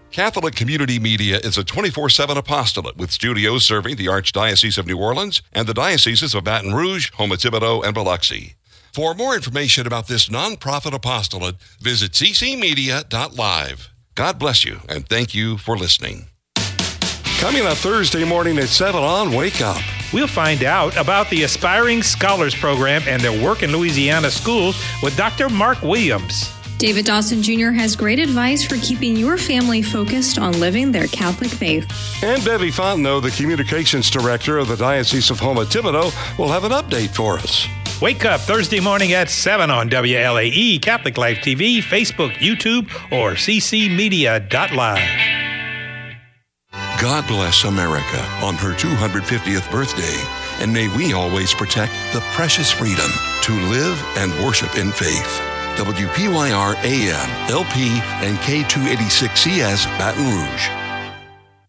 Catholic Community Media is a 24/7 apostolate with studios serving the Archdiocese of New Orleans and the dioceses of Baton Rouge, Houma-Thibodaux, and Biloxi. For more information about this nonprofit apostolate, visit ccmedia.live. God bless you, and thank you for listening. Coming up Thursday morning at 7 on Wake Up. We'll find out about the Aspiring Scholars Program and their work in Louisiana schools with Dr. Mark Williams. David Dawson Jr. has great advice for keeping your family focused on living their Catholic faith. And Beverly Fontenot, the Communications Director of the Diocese of Houma-Thibodaux, will have an update for us. Wake up Thursday morning at 7 on WLAE, Catholic Life TV, Facebook, YouTube, or ccmedia.live. God bless America on her 250th birthday, and may we always protect the precious freedom to live and worship in faith. WPYR AM, LP, and K286CS Baton Rouge.